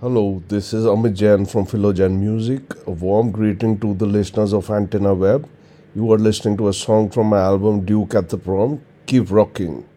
Hello, this is Amit Jain from Philogen Music. A warm greeting to the listeners of Antenna Web. You are listening to a song from my album Duke at the Prom. Keep rocking.